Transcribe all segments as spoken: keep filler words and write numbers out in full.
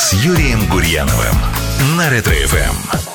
с Юрием Гурьяновым на Ретро-эф эм.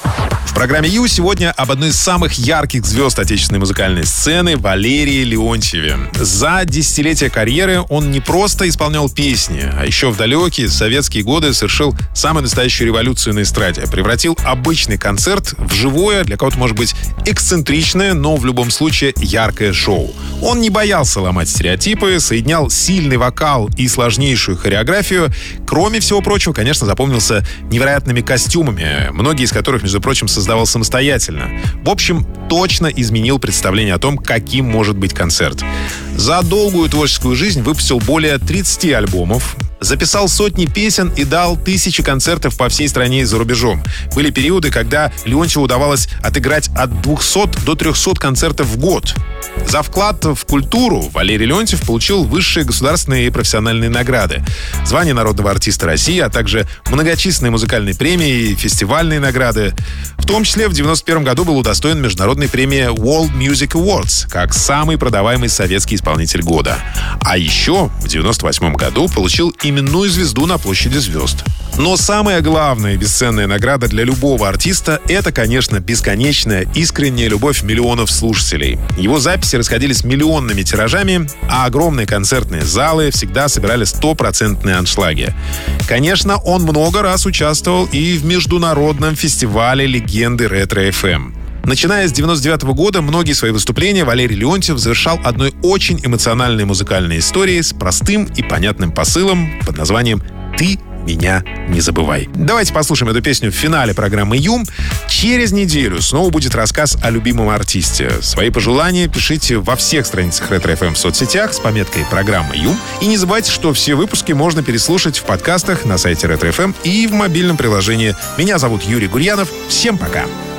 В программе «Ю» сегодня об одной из самых ярких звезд отечественной музыкальной сцены — Валерии Леонтьеве. За десятилетия карьеры он не просто исполнял песни, а еще в далекие советские годы совершил самую настоящую революцию на эстраде. Превратил обычный концерт в живое, для кого-то, может быть, эксцентричное, но в любом случае яркое шоу. Он не боялся ломать стереотипы, соединял сильный вокал и сложнейшую хореографию. Кроме всего прочего, конечно, запомнился невероятными костюмами, многие из которых, между прочим, создавал самостоятельно. В общем, точно изменил представление о том, каким может быть концерт. За долгую творческую жизнь выпустил более тридцати альбомов, записал сотни песен и дал тысячи концертов по всей стране и за рубежом. Были периоды, когда Леонтьеву удавалось отыграть от двухсот до трехсот концертов в год. За вклад в культуру Валерий Леонтьев получил высшие государственные и профессиональные награды. Звание народного артиста России, а также многочисленные музыкальные премии и фестивальные награды. В том числе в девяносто первом году был удостоен международной премии World Music Awards как самый продаваемый советский исполнитель года. А еще в девяносто восьмом году получил именную звезду на площади звезд. Но самая главная и бесценная награда для любого артиста — это, конечно, бесконечная искренняя любовь миллионов слушателей. Его записи расходились миллионными тиражами, а огромные концертные залы всегда собирали стопроцентные аншлаги. Конечно, он много раз участвовал и в международном фестивале легенды Ретро-эф эм. Начиная с девяносто девятого года, многие свои выступления Валерий Леонтьев завершал одной очень эмоциональной музыкальной историей с простым и понятным посылом под названием «Ты меня не забывай». Давайте послушаем эту песню в финале программы «Ю». Через неделю снова будет рассказ о любимом артисте. Свои пожелания пишите во всех страницах Ретро-эф эм в соцсетях с пометкой «Программа Ю». И не забывайте, что все выпуски можно переслушать в подкастах на сайте Ретро-эф эм и в мобильном приложении. Меня зовут Юрий Гурьянов. Всем пока!